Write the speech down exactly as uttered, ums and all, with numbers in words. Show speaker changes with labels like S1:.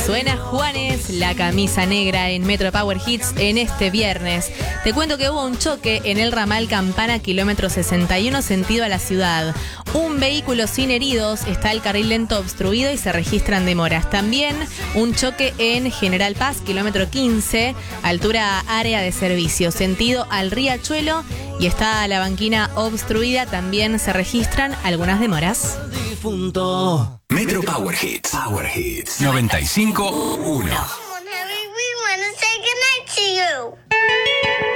S1: Suena Juanes, la camisa negra en Metro Power Hits en este viernes. Te cuento que hubo un choque en el ramal Campana, kilómetro sesenta y uno, sentido a la ciudad. Un vehículo sin heridos, está el carril lento obstruido y se registran demoras. También un choque en General Paz, kilómetro quince, altura área de servicio, sentido al Riachuelo, y está la banquina obstruida. También se registran algunas demoras.
S2: Metro Power Hits. Power Hits noventa y cinco punto uno.
S3: Come on, Harry, we want to say goodnight to you.